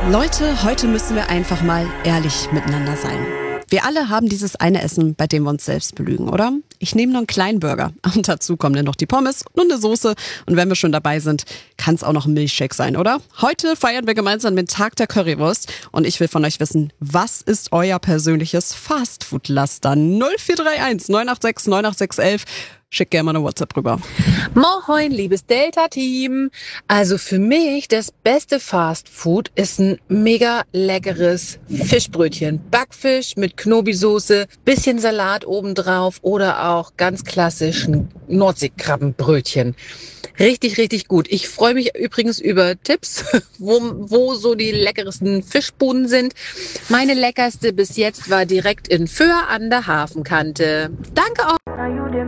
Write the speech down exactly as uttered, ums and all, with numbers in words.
Leute, heute müssen wir einfach mal ehrlich miteinander sein. Wir alle haben dieses eine Essen, bei dem wir uns selbst belügen, oder? Ich nehme nur einen kleinen Burger. Und dazu kommen dann noch die Pommes und eine Soße. Und wenn wir schon dabei sind, kann es auch noch ein Milchshake sein, oder? Heute feiern wir gemeinsam den Tag der Currywurst. Und ich will von euch wissen, was ist euer persönliches Fastfood-Laster? null vier drei eins neun acht sechs neun acht sechs eins. Schick gerne mal eine WhatsApp rüber. Moin, liebes Delta-Team. Also für mich das beste Fastfood ist ein mega leckeres Fischbrötchen. Backfisch mit Knobi-Soße, bisschen Salat obendrauf oder auch ganz klassischen Nordseekrabbenbrötchen. Richtig, richtig gut. Ich freue mich übrigens über Tipps, wo, wo so die leckersten Fischbuden sind. Meine leckerste bis jetzt war direkt in Föhr an der Hafenkante. Danke auch.